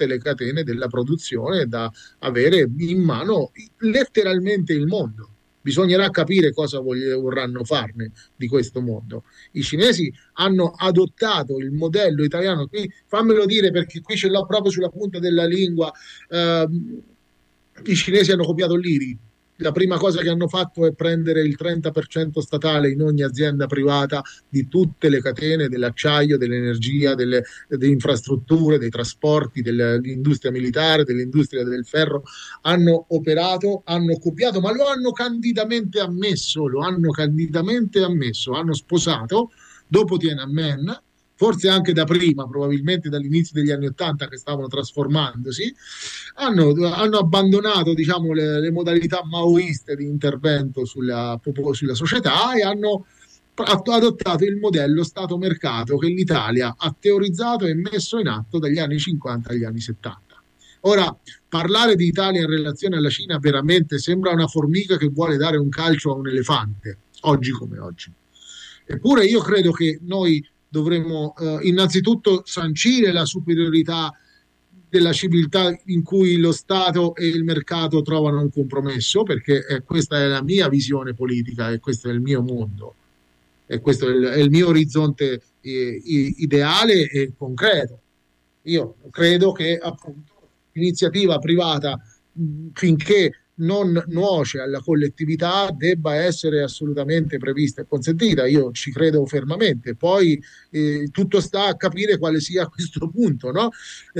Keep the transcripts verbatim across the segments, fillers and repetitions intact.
tutte le catene della produzione, da avere in mano letteralmente il mondo. Bisognerà capire cosa vogl- vorranno farne di questo mondo. I cinesi hanno adottato il modello italiano, qui fammelo dire perché qui ce l'ho proprio sulla punta della lingua. ehm, i cinesi hanno copiato l'I R I. La prima cosa che hanno fatto è prendere il trenta per cento statale in ogni azienda privata di tutte le catene dell'acciaio, dell'energia, delle, delle infrastrutture, dei trasporti, dell'industria militare, dell'industria del ferro. Hanno operato, hanno copiato, ma lo hanno candidamente ammesso, lo hanno candidamente ammesso, hanno sposato dopo Tiananmen, forse anche da prima, probabilmente dall'inizio degli anni Ottanta che stavano trasformandosi, hanno, hanno abbandonato, diciamo, le, le modalità maoiste di intervento sulla, sulla società e hanno adottato il modello Stato-mercato che l'Italia ha teorizzato e messo in atto dagli anni cinquanta agli anni settanta. Ora, parlare di Italia in relazione alla Cina veramente sembra una formica che vuole dare un calcio a un elefante, oggi come oggi. Eppure io credo che noi dovremmo eh, innanzitutto sancire la superiorità della civiltà in cui lo Stato e il mercato trovano un compromesso, perché eh, questa è la mia visione politica e questo è il mio mondo e questo è il, è il mio orizzonte eh, ideale e concreto. Io credo che appunto l'iniziativa privata, mh, finché non nuoce alla collettività, debba essere assolutamente prevista e consentita. Io ci credo fermamente. Poi eh, tutto sta a capire quale sia questo punto, no?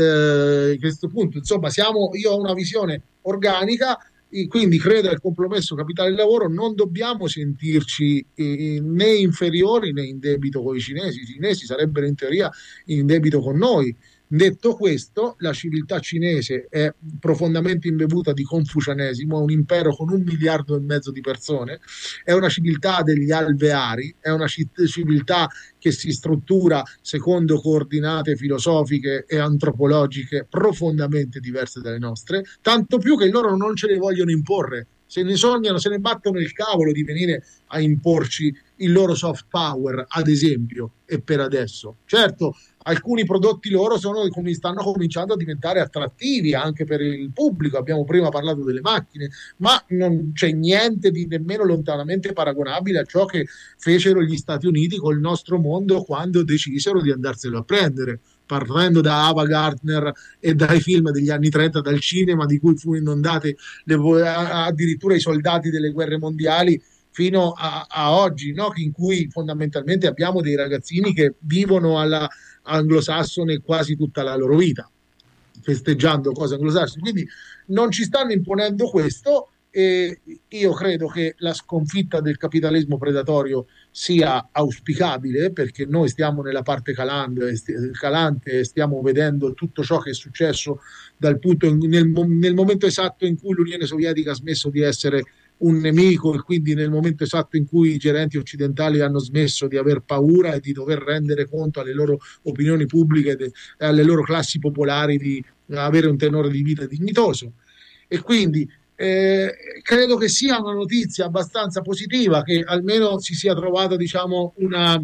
Eh, questo punto, insomma, siamo, io ho una visione organica, e quindi credo al compromesso capitale-lavoro. Non dobbiamo sentirci eh, né inferiori né in debito con i cinesi. I cinesi sarebbero in teoria in debito con noi. Detto questo, la civiltà cinese è profondamente imbevuta di confucianesimo, è un impero con un miliardo e mezzo di persone, è una civiltà degli alveari, è una civiltà che si struttura secondo coordinate filosofiche e antropologiche profondamente diverse dalle nostre, tanto più che loro non ce le vogliono imporre. Se ne sognano, se ne battono il cavolo di venire a imporci il loro soft power, ad esempio, e per adesso. Certo, alcuni prodotti loro sono, stanno cominciando a diventare attrattivi anche per il pubblico. Abbiamo prima parlato delle macchine, ma non c'è niente di nemmeno lontanamente paragonabile a ciò che fecero gli Stati Uniti col nostro mondo quando decisero di andarselo a prendere, partendo da Ava Gardner e dai film degli anni trenta, dal cinema di cui fu inondate le, addirittura i soldati delle guerre mondiali, fino a, a oggi, no? In cui fondamentalmente abbiamo dei ragazzini che vivono alla anglosassone quasi tutta la loro vita, festeggiando cose anglosassone. Quindi non ci stanno imponendo questo, e io credo che la sconfitta del capitalismo predatorio sia auspicabile, perché noi stiamo nella parte calante, calante e stiamo vedendo tutto ciò che è successo dal punto nel, nel momento esatto in cui l'Unione Sovietica ha smesso di essere un nemico, e quindi nel momento esatto in cui i gerenti occidentali hanno smesso di aver paura e di dover rendere conto alle loro opinioni pubbliche e alle loro classi popolari di avere un tenore di vita dignitoso. E quindi eh, credo che sia una notizia abbastanza positiva che almeno si sia trovato, diciamo, una,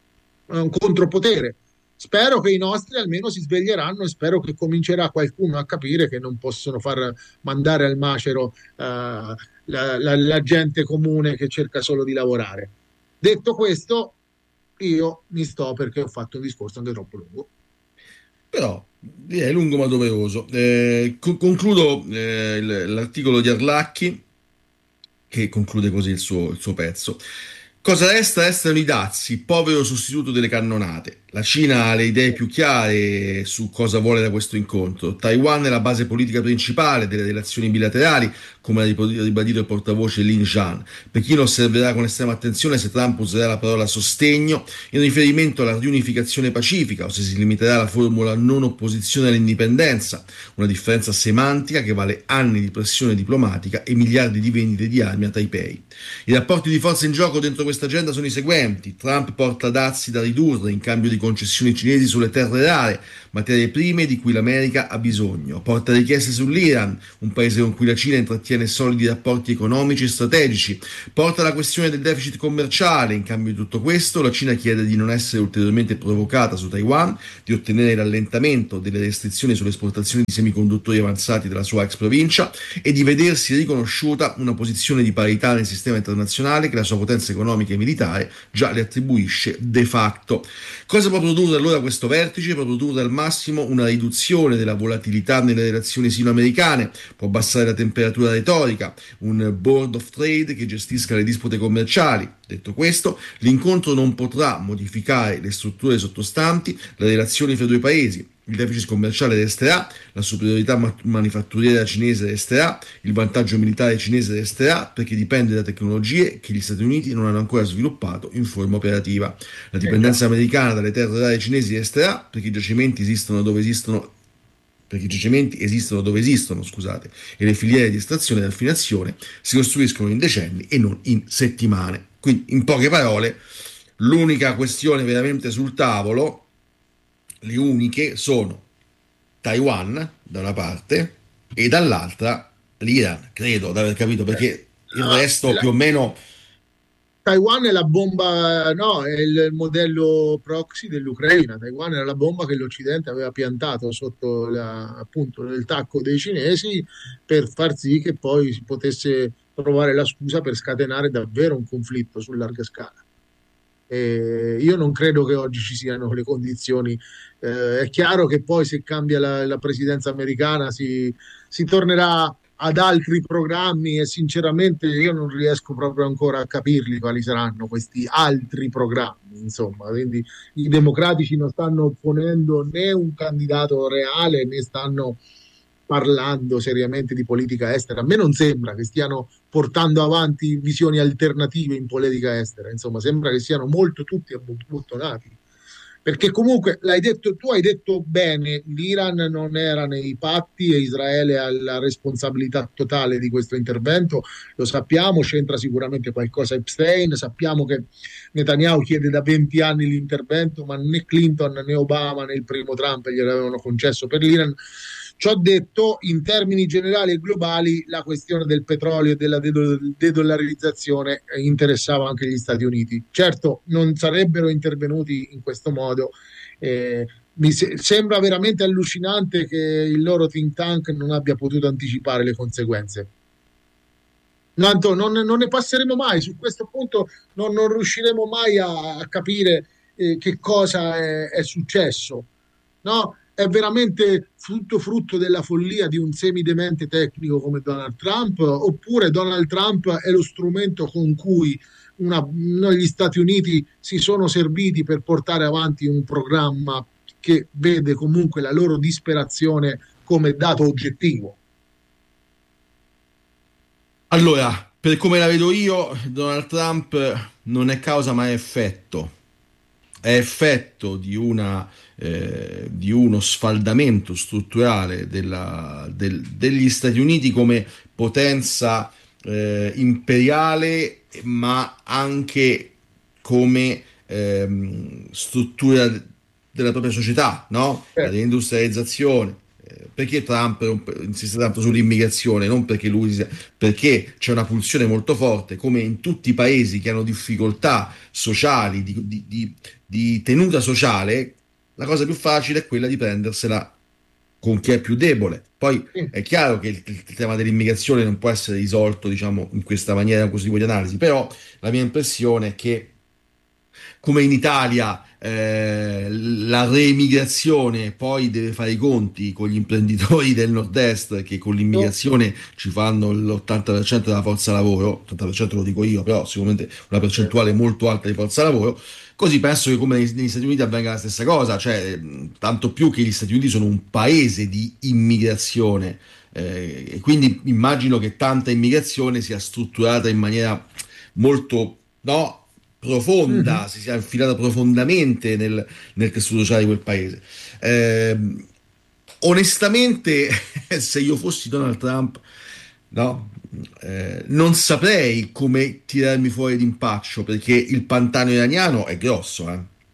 un contropotere. Spero che i nostri almeno si sveglieranno e spero che comincerà qualcuno a capire che non possono far mandare al macero uh, la, la, la gente comune che cerca solo di lavorare. Detto questo, io mi sto, perché ho fatto un discorso anche troppo lungo. Però è lungo ma doveroso. Eh, co- concludo eh, l- l'articolo di Arlacchi, che conclude così il suo, il suo pezzo. Cosa resta? Restano i dazi, povero sostituto delle cannonate. La Cina ha le idee più chiare su cosa vuole da questo incontro. Taiwan è la base politica principale delle relazioni bilaterali, come ha ribadito il portavoce Lin Zhan. Pechino osserverà con estrema attenzione se Trump userà la parola sostegno in riferimento alla riunificazione pacifica o se si limiterà alla formula non opposizione all'indipendenza, una differenza semantica che vale anni di pressione diplomatica e miliardi di vendite di armi a Taipei. I rapporti di forza in gioco dentro questa agenda sono i seguenti. Trump porta dazi da ridurre in cambio di di concessioni cinesi sulle terre rare, materie prime di cui l'America ha bisogno. Porta richieste sull'Iran, un paese con cui la Cina intrattiene solidi rapporti economici e strategici. Porta la questione del deficit commerciale. In cambio di tutto questo, la Cina chiede di non essere ulteriormente provocata su Taiwan, di ottenere l'allentamento delle restrizioni sulle esportazioni di semiconduttori avanzati della sua ex provincia e di vedersi riconosciuta una posizione di parità nel sistema internazionale che la sua potenza economica e militare già le attribuisce de facto. Cosa può produrre allora questo vertice? Può produrre al massimo una riduzione della volatilità nelle relazioni sino-americane, può abbassare la temperatura retorica, un board of trade che gestisca le dispute commerciali. Detto questo, l'incontro non potrà modificare le strutture sottostanti le relazioni fra i due paesi. Il deficit commerciale resterà, la superiorità ma- manifatturiera cinese resterà, il vantaggio militare cinese resterà, perché dipende da tecnologie che gli Stati Uniti non hanno ancora sviluppato in forma operativa. La dipendenza americana dalle terre rare cinesi resterà, perché i giacimenti esistono dove esistono perché i giacimenti esistono dove esistono, scusate, e le filiere di estrazione e raffinazione si costruiscono in decenni e non in settimane. Quindi, in poche parole, l'unica questione veramente sul tavolo, le uniche, sono Taiwan da una parte e dall'altra l'Iran, credo di aver capito, perché il Ah, resto la- più o meno. Taiwan è la bomba, no, è il modello proxy dell'Ucraina. Taiwan era la bomba che l'Occidente aveva piantato sotto la- appunto il tacco dei cinesi per far sì che poi si potesse trovare la scusa per scatenare davvero un conflitto su larga scala. E io non credo che oggi ci siano le condizioni. Eh, è chiaro che poi se cambia la, la presidenza americana si, si tornerà ad altri programmi e sinceramente io non riesco proprio ancora a capirli quali saranno questi altri programmi. Insomma, quindi i democratici non stanno ponendo né un candidato reale né stanno parlando seriamente di politica estera. A me non sembra che stiano portando avanti visioni alternative in politica estera, insomma, sembra che siano molto tutti abbottonati. Perché comunque l'hai detto, tu hai detto bene, l'Iran non era nei patti e Israele ha la responsabilità totale di questo intervento, lo sappiamo, c'entra sicuramente qualcosa Epstein, sappiamo che Netanyahu chiede da venti anni l'intervento, ma né Clinton né Obama né il primo Trump gliel'avevano concesso per l'Iran. Ciò detto, in termini generali e globali, la questione del petrolio e della dedollarizzazione interessava anche gli Stati Uniti. Certo, non sarebbero intervenuti in questo modo. Eh, mi se- sembra veramente allucinante che il loro think tank non abbia potuto anticipare le conseguenze. Tanto non, non ne passeremo mai, su questo punto non, non riusciremo mai a, a capire eh, che cosa è, è successo, no? È veramente frutto, frutto della follia di un semidemente tecnico come Donald Trump, oppure Donald Trump è lo strumento con cui una, no, gli Stati Uniti si sono serviti per portare avanti un programma che vede comunque la loro disperazione come dato oggettivo. Allora, per come la vedo io, Donald Trump non è causa ma è effetto. È effetto di, una, eh, di uno sfaldamento strutturale della- del- degli Stati Uniti come potenza eh, imperiale, ma anche come ehm, struttura della propria società, no? La Eh, deindustrializzazione. Eh, Perché Trump non- insiste tanto sull'immigrazione? Non perché lui sia, perché c'è una pulsione molto forte, come in tutti i paesi che hanno difficoltà sociali, di, di- di- di tenuta sociale, la cosa più facile è quella di prendersela con chi è più debole. Poi sì. è chiaro che il, il tema dell'immigrazione non può essere risolto, diciamo, in questa maniera, con questo tipo di analisi, però la mia impressione è che come in Italia eh, la reemigrazione poi deve fare i conti con gli imprenditori del nord-est che con No, l'immigrazione ci fanno l'ottanta per cento della forza lavoro, ottanta per cento lo dico io, però sicuramente una eh, percentuale molto alta di forza lavoro. Così penso che come negli, negli Stati Uniti avvenga la stessa cosa, cioè mh, tanto più che gli Stati Uniti sono un paese di immigrazione, eh, e quindi immagino che tanta immigrazione sia strutturata in maniera molto, no, mhm. profonda, si sia infilata profondamente nel, nel tessuto sociale di quel paese. Ehm, onestamente, se io fossi Donald Trump, no, eh, non saprei come tirarmi fuori d'impaccio perché il pantano iraniano è grosso, eh.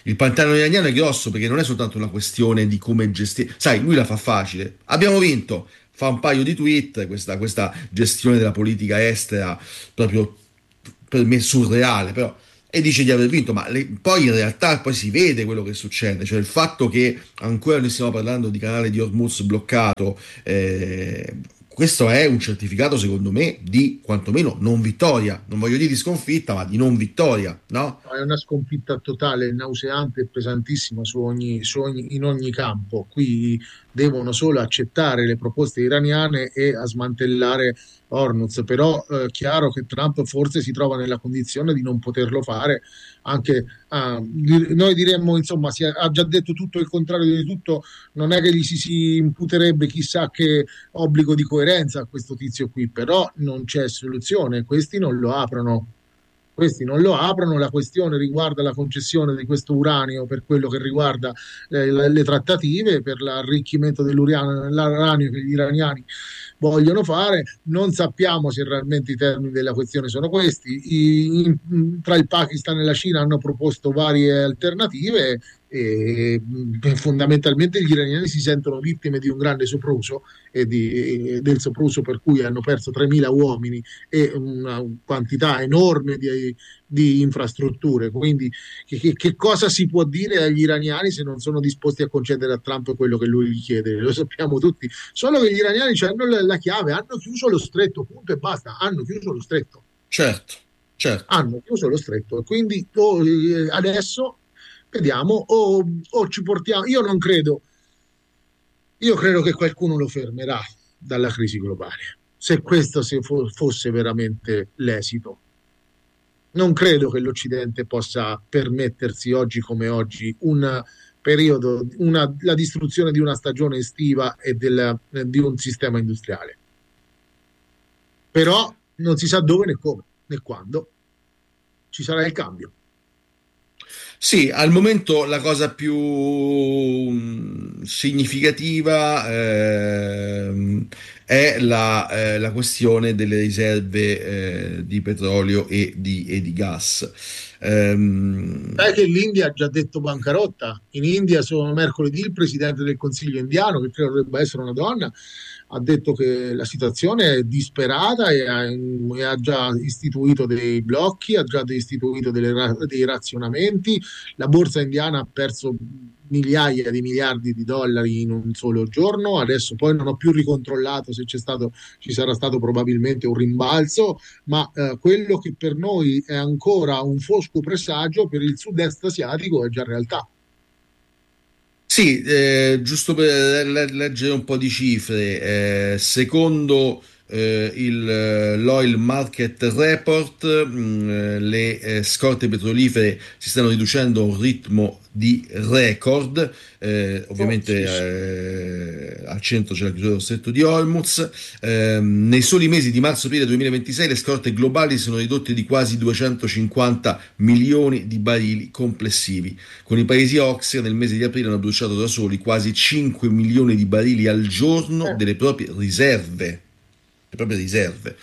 Il pantano iraniano è grosso perché non è soltanto una questione di come gestire. Sai, lui la fa facile. Abbiamo vinto. Fa un paio di tweet, questa, questa gestione della politica estera proprio per me surreale, però. E dice di aver vinto, ma le- poi in realtà poi si vede quello che succede, cioè il fatto che ancora noi stiamo parlando di canale di Hormuz bloccato, eh, questo è un certificato secondo me di quantomeno non vittoria, non voglio dire di sconfitta, ma di non vittoria, no? È una sconfitta totale, nauseante e pesantissima su ogni, su ogni- in ogni campo. Qui devono solo accettare le proposte iraniane e a smantellare Hormuz. Però è eh, chiaro che Trump forse si trova nella condizione di non poterlo fare. Anche ah, di- noi diremmo, insomma, si è- ha già detto tutto il contrario di tutto, non è che gli si, si imputerebbe chissà che obbligo di coerenza a questo tizio qui, però non c'è soluzione, questi non lo aprono. Questi non lo aprono, la questione riguarda la concessione di questo uranio per quello che riguarda eh, le, le trattative per l'arricchimento dell'uranio che gli iraniani vogliono fare. Non sappiamo se realmente i termini della questione sono questi. I, in, tra il Pakistan e la Cina hanno proposto varie alternative e mh, fondamentalmente gli iraniani si sentono vittime di un grande sopruso e, di, e del sopruso per cui hanno perso tremila uomini e una quantità enorme di, di infrastrutture. Quindi, che, che, cosa si può dire agli iraniani se non sono disposti a concedere a Trump quello che lui gli chiede? Lo sappiamo tutti. Solo che gli iraniani hanno la, la chiave, hanno chiuso lo stretto, punto e basta. Hanno chiuso lo stretto. Certo, certo. Hanno chiuso lo stretto. E quindi oh, eh, adesso vediamo o, o ci portiamo. Io non credo. Io credo che qualcuno lo fermerà dalla crisi globale, se questo se fo- fosse veramente l'esito. Non credo che l'Occidente possa permettersi oggi come oggi un periodo, una, la distruzione di una stagione estiva e del- di un sistema industriale. Però non si sa dove né come né quando ci sarà il cambio. Sì, al momento la cosa più mm, significativa ehm, è la, eh, la questione delle riserve eh, di petrolio e di, e di gas. Sai Ehm, che l'India ha già detto bancarotta? In India sono mercoledì il presidente del Consiglio indiano, che credo dovrebbe essere una donna, ha detto che la situazione è disperata e ha, e ha già istituito dei blocchi, ha già istituito delle ra- dei razionamenti. La borsa indiana ha perso migliaia di miliardi di dollari in un solo giorno. Adesso poi non ho più ricontrollato se c'è stato, ci sarà stato probabilmente un rimbalzo, ma eh, quello che per noi è ancora un fosco presagio per il sud-est asiatico è già realtà. Sì, eh, giusto per le- leggere un po' di cifre, eh, secondo eh, il, eh, l'Oil Market Report, mh, eh, le eh, scorte petrolifere si stanno riducendo a un ritmo di record, eh, Oh, ovviamente sì, sì. eh, al centro c'è la chiusura dello stretto di Hormuz. Ehm, nei soli mesi di marzo-aprile duemilaventisei le scorte globali sono ridotte di quasi duecentocinquanta milioni di barili complessivi. Con i paesi O C S E nel mese di aprile hanno bruciato da soli quasi cinque milioni di barili al giorno Eh, delle proprie riserve. Le proprie riserve.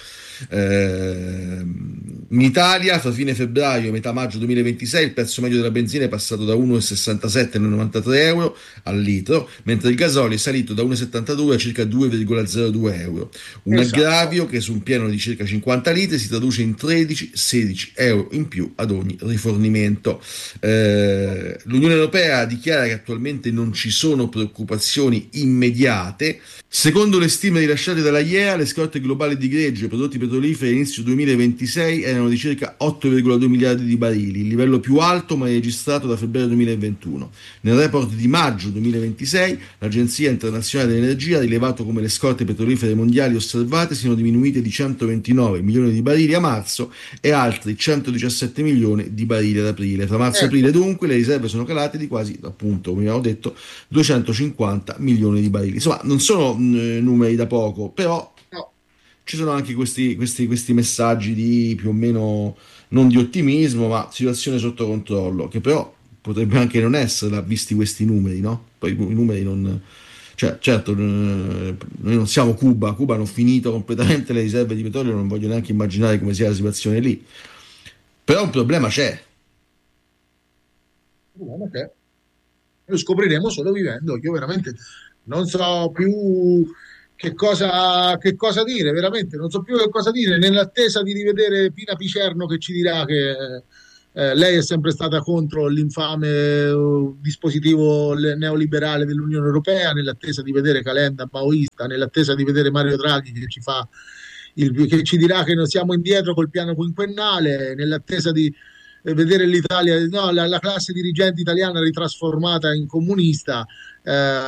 Eh, in Italia, fra fine febbraio e metà maggio duemilaventisei, il prezzo medio della benzina è passato da uno virgola sessantasette a novantatré euro al litro, mentre il gasolio è salito da uno virgola settantadue a circa due virgola zero due euro. Un esatto. aggravio che su un piano di circa cinquanta litri si traduce in tredici sedici euro in più ad ogni rifornimento. Eh, L'Unione Europea dichiara che attualmente non ci sono preoccupazioni immediate. Secondo le stime rilasciate dalla I E A, le scorte globali di greggio e prodotti petroliferi a inizio duemilaventisei erano di circa otto virgola due miliardi di barili, il livello più alto mai registrato da febbraio duemilaventuno. Nel report di maggio duemilaventisei, l'Agenzia Internazionale dell'Energia ha rilevato come le scorte petrolifere mondiali osservate siano diminuite di centoventinove milioni di barili a marzo e altri centodiciassette milioni di barili ad aprile. Tra marzo e Ecco, aprile, dunque, le riserve sono calate di quasi, appunto, come abbiamo detto, duecentocinquanta milioni di barili. Insomma, non sono mh, numeri da poco, però no, ci sono anche questi, questi, questi messaggi di più o meno non di ottimismo, ma situazione sotto controllo, che però potrebbe anche non essere, visti questi numeri, no? Poi i numeri non. Cioè, certo, eh, noi non siamo Cuba, Cuba hanno finito completamente le riserve di petrolio, non voglio neanche immaginare come sia la situazione lì. Però un problema c'è. Vediamo che lo scopriremo solo vivendo. Io veramente non so più che cosa, che cosa dire, veramente non so più che cosa dire, nell'attesa di rivedere Pina Picerno che ci dirà che eh, lei è sempre stata contro l'infame eh, dispositivo le- neoliberale dell'Unione Europea, nell'attesa di vedere Calenda maoista, nell'attesa di vedere Mario Draghi che ci fa il- che ci dirà che non siamo indietro col piano quinquennale, nell'attesa di eh, vedere l'Italia, no, la, la classe dirigente italiana ritrasformata in comunista. Eh,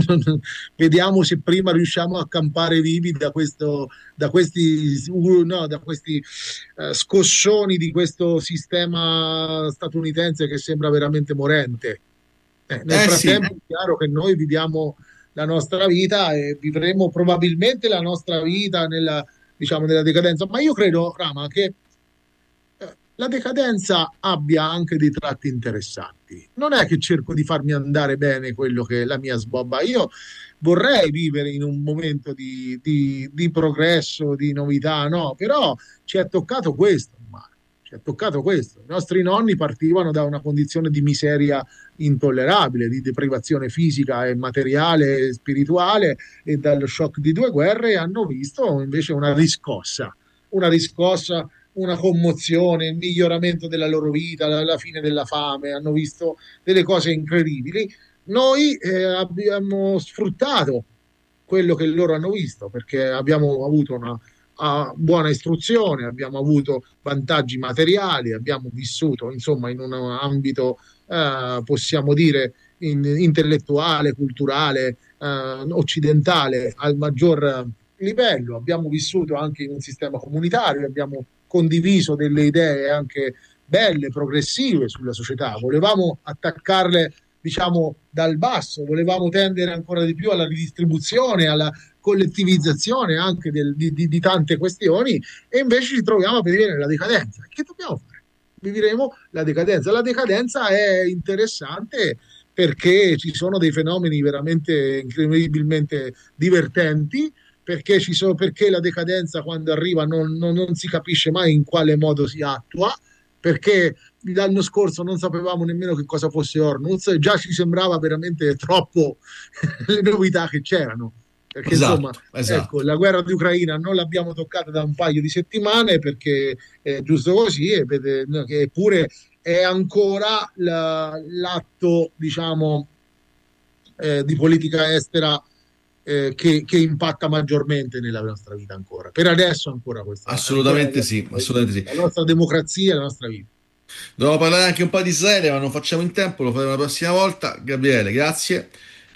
vediamo se prima riusciamo a campare vivi da, questo, da questi, uh, no, da questi eh, scossoni di questo sistema statunitense che sembra veramente morente. Eh, nel Eh sì, frattempo è chiaro che noi viviamo la nostra vita e vivremo probabilmente la nostra vita nella, diciamo, nella decadenza, ma io credo, Rama, che eh, la decadenza abbia anche dei tratti interessanti. Non è che cerco di farmi andare bene quello che è la mia sbobba. Io vorrei vivere in un momento di, di- di progresso, di novità, no? Però ci è toccato questo, ormai. Ci è toccato questo. I nostri nonni partivano da una condizione di miseria intollerabile, di deprivazione fisica e materiale e spirituale e dallo shock di due guerre e hanno visto invece una riscossa, una riscossa una commozione, il miglioramento della loro vita, la, la fine della fame, hanno visto delle cose incredibili. Noi eh, abbiamo sfruttato quello che loro hanno visto perché abbiamo avuto una uh, buona istruzione, abbiamo avuto vantaggi materiali, abbiamo vissuto insomma in un ambito, uh, possiamo dire, in, intellettuale, culturale, uh, occidentale al maggior livello, abbiamo vissuto anche in un sistema comunitario, abbiamo condiviso delle idee anche belle, progressive sulla società, volevamo attaccarle, diciamo, dal basso, volevamo tendere ancora di più alla ridistribuzione, alla collettivizzazione anche del, di, di, di tante questioni e invece ci troviamo a vedere la decadenza. Che dobbiamo fare? Vivremo la decadenza. La decadenza è interessante perché ci sono dei fenomeni veramente incredibilmente divertenti, perché, ci sono, perché la decadenza quando arriva non, non, non si capisce mai in quale modo si attua, perché l'anno scorso non sapevamo nemmeno che cosa fosse Hornuz, e già ci sembrava veramente troppo le novità che c'erano. Perché insomma, esatto, ecco, esatto. la guerra di Ucraina non l'abbiamo toccata da un paio di settimane perché è giusto così, e vede- no, che eppure è ancora la- l'atto, diciamo, eh, di politica estera eh, che, che impatta maggiormente nella nostra vita ancora. Per adesso ancora questa, ancora la Assolutamente sì, nostra, assolutamente sì. la nostra democrazia, la nostra vita. Dovevo parlare anche un po' di Israele, ma non facciamo in tempo, lo faremo la prossima volta. Gabriele, grazie.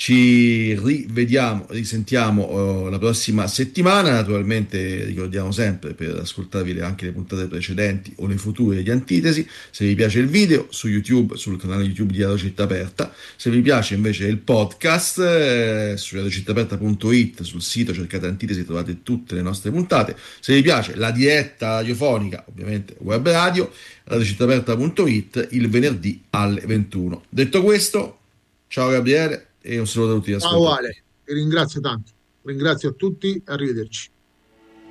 Ci rivediamo, risentiamo eh, la prossima settimana. Naturalmente ricordiamo sempre per ascoltarvi le- anche le puntate precedenti o le future di Antitesi. Se vi piace il video su YouTube, sul canale YouTube di Radio Città Aperta. Se vi piace invece il podcast, eh, su radiocittaaperta punto it, sul sito cercate Antitesi, trovate tutte le nostre puntate. Se vi piace la diretta radiofonica, ovviamente web radio, radiocittaaperta punto it il venerdì alle ventuno. Detto questo, ciao Gabriele e un saluto a tutti gli Ciao ascoltatori. Ale, ti ringrazio tanto. Ringrazio a tutti, arrivederci.